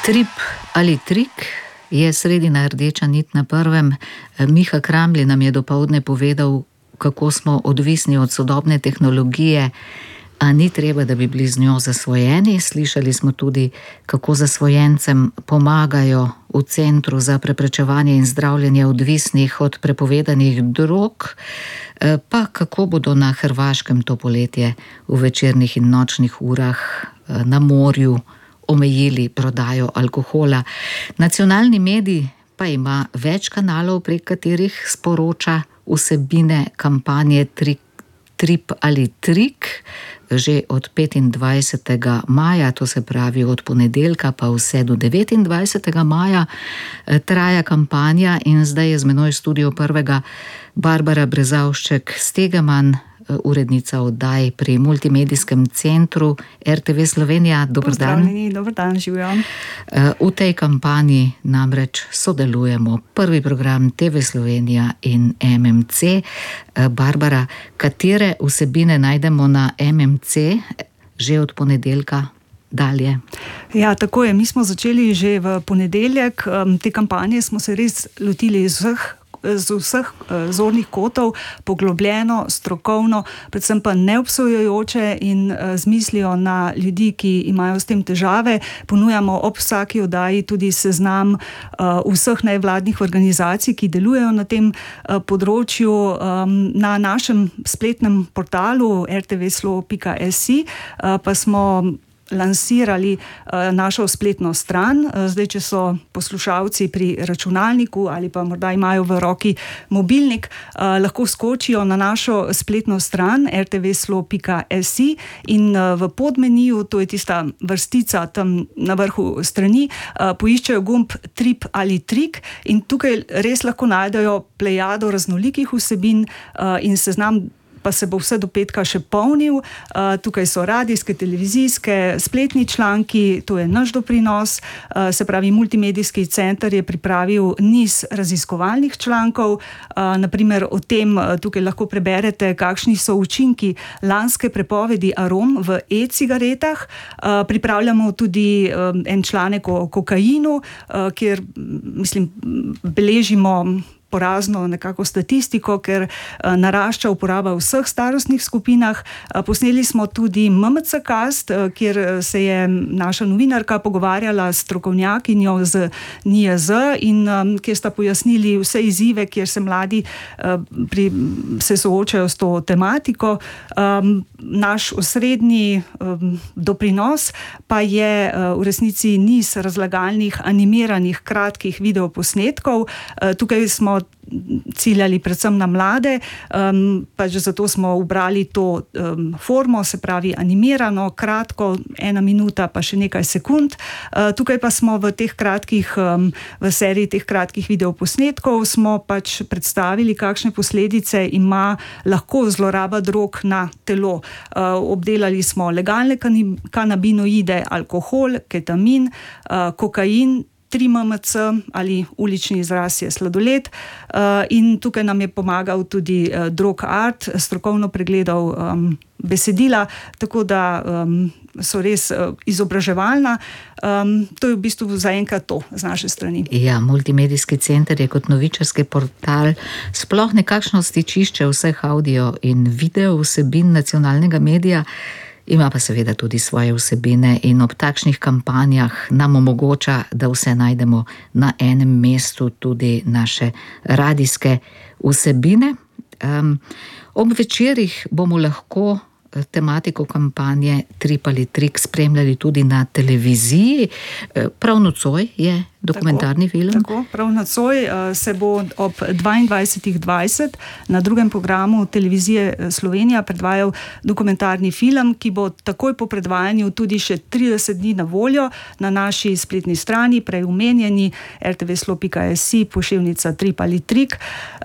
Trip ali trik je sredina rdeča nit na prvem. Miha Kramli nam je dopoldne povedal, kako smo odvisni od sodobne tehnologije, a ni treba, da bi bili z njo zasvojeni. Slišali smo tudi, kako zasvojencem pomagajo v Centru za preprečevanje in zdravljenje odvisnih od prepovedanih drog, pa kako bodo na Hrvaškem to poletje v večernih in nočnih urah na morju omejili prodajo alkohola. Nacionalni medij pa ima več kanalov, prek katerih sporoča vsebine kampanje Trip ali trik. Že od 25. maja, to se pravi od ponedeljka pa vse do 29. maja, traja kampanja in zdaj je z menoj v studiu prvega Barbara Brezavšček-Stegemann, urednica oddaj pri Multimedijskem centru RTV Slovenija. Dober dan. Pozdravljeni, dober dan, živjo. V tej kampanji namreč sodelujemo Prvi program, TV Slovenija in MMC. Barbara, katere vsebine najdemo na MMC že od ponedeljka dalje? Ja, tako je. Mi smo začeli že v ponedeljek. Te kampanje smo se res lotili z vseh zornih kotov, poglobljeno, strokovno, predvsem pa neobsojujoče in z mislijo na ljudi, ki imajo s tem težave. Ponujamo ob vsaki oddaji tudi seznam vseh nevladnih organizacij, ki delujejo na tem področju. Na našem spletnem portalu rtvslo.si pa smo lansirali našo spletno stran. Zdaj, če so poslušalci pri računalniku ali pa morda imajo v roki mobilnik, lahko skočijo na našo spletno stran rtvslo.si in v podmeniju, to je tista vrstica tam na vrhu strani, poiščejo gumb Trip ali trik in tukaj res lahko najdejo plejado raznolikih vsebin in seznam pa se bo vse do petka še polnil. Tukaj so radijske, televizijske, spletni članki, to je naš doprinos. Se pravi, Multimedijski center je pripravil niz raziskovalnih člankov, naprimer o tem, tukaj lahko preberete, kakšni so učinki lanske prepovedi arom v e-cigaretah. Pripravljamo tudi en članek o kokainu, kjer, beležimo porazno nekako statistiko, ker narašča uporaba v vseh starostnih skupinah. Posneli smo tudi MMC Cast, kjer se je naša novinarka pogovarjala s strokovnjakinjo z NIJZ in kjer sta pojasnili vse izzive, kjer se mladi se soočajo s to tematiko. Naš osrednji doprinos pa je v resnici niz razlagalnih, animiranih, kratkih videoposnetkov. Tukaj smo ciljali predvsem na mlade, pa že zato smo ubrali to formo, se pravi animirano, kratko, 1 minuta pa še nekaj sekund. Tukaj pa smo v seriji teh kratkih videoposnetkov smo pač predstavili, kakšne posledice ima lahko zloraba drog na telo. Obdelali smo legalne kanabinoide, alkohol, ketamin, kokain, 3-MMC ali ulični izraz je sladoled. In tukaj nam je pomagal tudi Drog Art, strokovno pregledal besedila, tako da so res izobraževalna. To je v bistvu zaenkrat to z naše strani. Ja, Multimedijski center je kot novičarski portal sploh nekakšno stičišče vseh audio in video vsebin nacionalnega medija. Ima pa seveda tudi svoje vsebine in ob takšnih kampanjah nam omogoča, da vse najdemo na enem mestu, tudi naše radijske vsebine. Ob večerih bomo lahko tematiko kampanje Trip ali trik spremljali tudi na televiziji. Prav nocoj je dokumentarni film. Tako, prav nocoj se bo ob 22:20 na drugem programu televizije Slovenija predvajal dokumentarni film, ki bo takoj po predvajanju tudi še 30 dni na voljo na naši spletni strani, prej omenjeni rtvslo.si, poševnica Trip ali trik.